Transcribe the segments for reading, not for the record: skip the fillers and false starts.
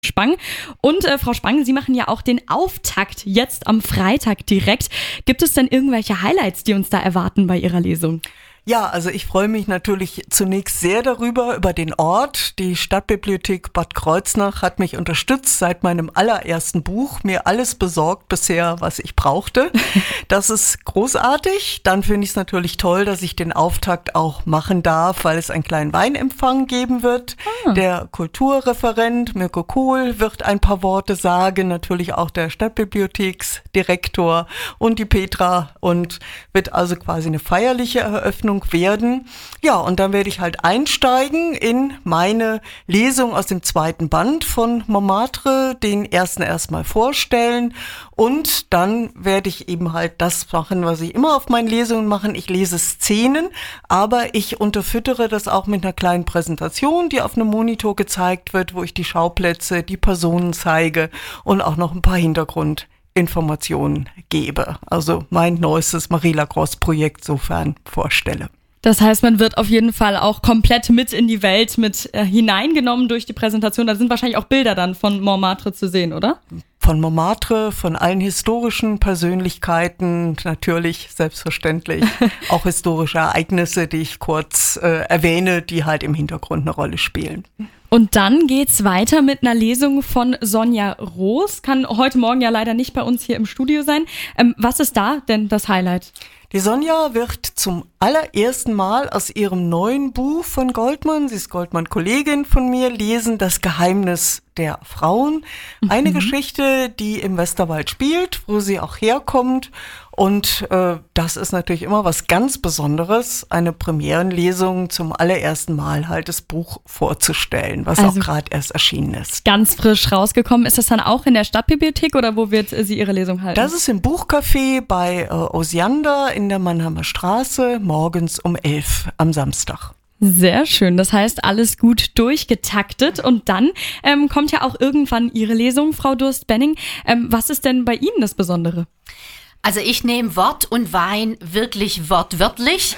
Spang. Und Frau Spang, Sie machen ja auch den Auftakt jetzt am Freitag direkt. Gibt es denn irgendwelche Highlights, die uns da erwarten bei Ihrer Lesung? Ja, also ich freue mich natürlich zunächst sehr über den Ort. Die Stadtbibliothek Bad Kreuznach hat mich unterstützt seit meinem allerersten Buch, mir alles besorgt bisher, was ich brauchte. Das ist großartig. Dann finde ich es natürlich toll, dass ich den Auftakt auch machen darf, weil es einen kleinen Weinempfang geben wird. Der Kulturreferent Mirko Kohl wird ein paar Worte sagen, natürlich auch der Stadtbibliotheksdirektor und die Petra, und wird also quasi eine feierliche Eröffnung werden. Ja, und dann werde ich halt einsteigen in meine Lesung aus dem zweiten Band von Montmartre, den ersten erstmal vorstellen, und dann werde ich eben halt das machen, was ich immer auf meinen Lesungen mache. Ich lese Szenen, aber ich unterfüttere das auch mit einer kleinen Präsentation, die auf einem Monitor gezeigt wird, wo ich die Schauplätze, die Personen zeige und auch noch ein paar Hintergrundinformationen gebe. Also mein neuestes Marie Lacrosse-Projekt sofern vorstelle. Das heißt, man wird auf jeden Fall auch komplett mit in die Welt mit hineingenommen durch die Präsentation. Da sind wahrscheinlich auch Bilder dann von Montmartre zu sehen, oder? Von Montmartre, von allen historischen Persönlichkeiten, natürlich, selbstverständlich, auch historische Ereignisse, die ich kurz erwähne, die halt im Hintergrund eine Rolle spielen. Und dann geht's weiter mit einer Lesung von Sonja Roos. Kann heute Morgen ja leider nicht bei uns hier im Studio sein. Was ist da denn das Highlight? Die Sonja wird zum allerersten Mal aus ihrem neuen Buch von Goldman, sie ist Goldman-Kollegin von mir, lesen, Das Geheimnis der Frauen. Eine Geschichte, die im Westerwald spielt, wo sie auch herkommt. Und das ist natürlich immer was ganz Besonderes, eine Premierenlesung zum allerersten Mal halt das Buch vorzustellen, was also auch gerade erst erschienen ist. Ganz frisch rausgekommen. Ist das dann auch in der Stadtbibliothek oder wo wird sie ihre Lesung halten? Das ist im Buchcafé bei Osiander in der Mannheimer Straße, morgens um 11 am Samstag. Sehr schön. Das heißt, alles gut durchgetaktet. Und dann kommt ja auch irgendwann Ihre Lesung, Frau Durst-Benning. Was ist denn bei Ihnen das Besondere? Also ich nehme Wort und Wein wirklich wortwörtlich.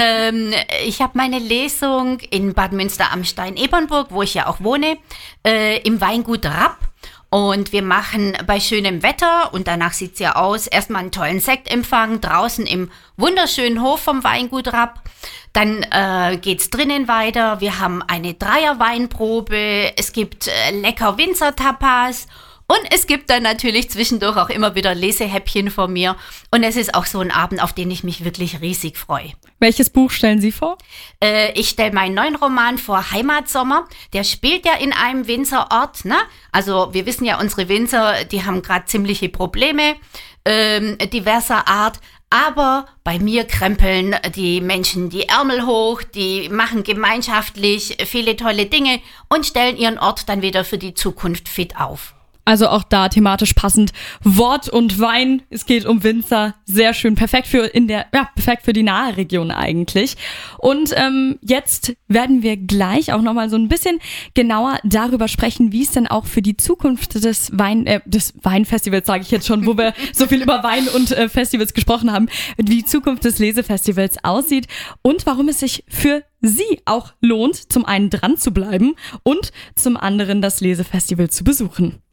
Ich habe meine Lesung in Bad Münster am Stein-Ebernburg, wo ich ja auch wohne, im Weingut Rapp. Und wir machen bei schönem Wetter, und danach sieht's ja aus, erstmal einen tollen Sektempfang draußen im wunderschönen Hof vom Weingut Rapp. Dann geht's drinnen weiter. Wir haben eine Dreier-Weinprobe. Es gibt lecker Winzer-Tapas. Und es gibt dann natürlich zwischendurch auch immer wieder Lesehäppchen von mir. Und es ist auch so ein Abend, auf den ich mich wirklich riesig freue. Welches Buch stellen Sie vor? Ich stelle meinen neuen Roman vor, Heimatsommer. Der spielt ja in einem Winzerort, ne? Also wir wissen ja, unsere Winzer, die haben gerade ziemliche Probleme diverser Art. Aber bei mir krempeln die Menschen die Ärmel hoch, die machen gemeinschaftlich viele tolle Dinge und stellen ihren Ort dann wieder für die Zukunft fit auf. Also auch da thematisch passend. Wort und Wein, es geht um Winzer, sehr schön, perfekt für die nahe Region eigentlich. Und jetzt werden wir gleich auch nochmal so ein bisschen genauer darüber sprechen, wie es denn auch für die Zukunft des Weinfestivals, sage ich jetzt schon, wo wir so viel über Wein und Festivals gesprochen haben, wie die Zukunft des Lesefestivals aussieht und warum es sich für Sie auch lohnt, zum einen dran zu bleiben und zum anderen das Lesefestival zu besuchen.